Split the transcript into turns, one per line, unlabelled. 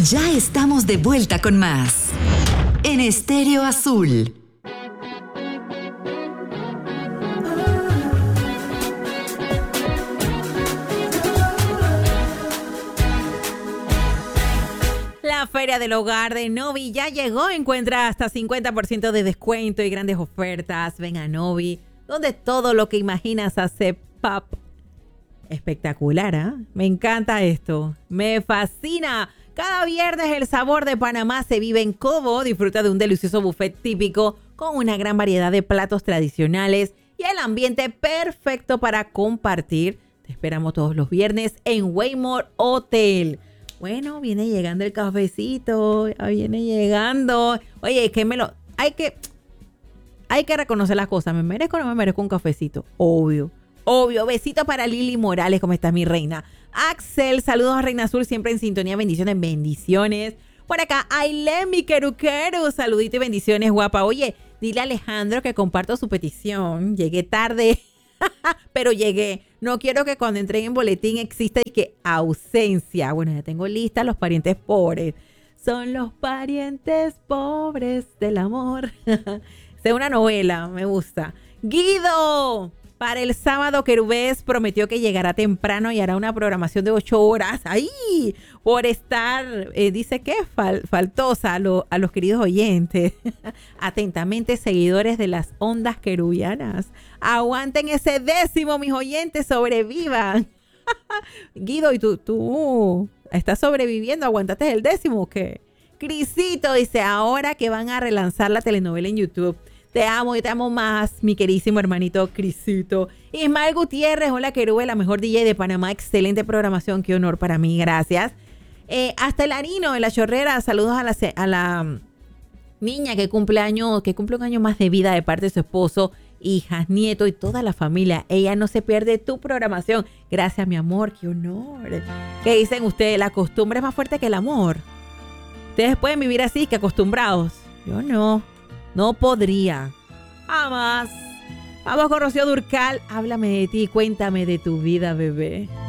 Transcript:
Ya estamos de vuelta con más en Estéreo Azul.
La Feria del Hogar de Novi ya llegó. Encuentra hasta 50% de descuento y grandes ofertas. Ven a Novi, donde todo lo que imaginas hace pop. Espectacular, ¿eh? Me encanta esto. Me fascina. Cada viernes el sabor de Panamá se vive en Cobo. Disfruta de un delicioso buffet típico con una gran variedad de platos tradicionales y el ambiente perfecto para compartir. Te esperamos todos los viernes en Waymore Hotel. Bueno, viene llegando el cafecito, ya viene llegando. Oye, es que hay que reconocer las cosas. ¿Me merezco o no me merezco un cafecito? Obvio. Besito para Lili Morales, ¿cómo estás, mi reina? Axel, saludos a Reina Azul, siempre en sintonía, bendiciones. Por acá, Ailén, mi queruquero, saludito y bendiciones, guapa. Oye, dile a Alejandro que comparto su petición. Llegué tarde, pero llegué. No quiero que cuando entreguen boletín exista y que ausencia. Bueno, ya tengo lista los parientes pobres. Son los parientes pobres del amor. Es una novela, me gusta. Guido, para el sábado Querubés prometió que llegará temprano y hará una programación de 8 horas. ¡Ay! Por estar, dice que faltosa a los queridos oyentes. Atentamente, seguidores de las ondas querubianas. Aguanten ese 10º, mis oyentes, sobrevivan. Guido, ¿y tú estás sobreviviendo? ¿Aguantaste el 10º o qué? Crisito dice, ahora que van a relanzar la telenovela en YouTube. Te amo y te amo más, mi queridísimo hermanito Crisito. Ismael Gutiérrez, hola Querube, la mejor DJ de Panamá. Excelente programación, qué honor para mí, gracias. Hasta el Harino, en La Chorrera, saludos a la niña que cumple un año más de vida de parte de su esposo, hijas, nieto y toda la familia. Ella no se pierde tu programación. Gracias, mi amor, qué honor. ¿Qué dicen ustedes? La costumbre es más fuerte que el amor. Ustedes pueden vivir así, que acostumbrados. Yo no podría. Jamás. Vamos con Rocío Durcal. Háblame de ti, cuéntame de tu vida, bebé.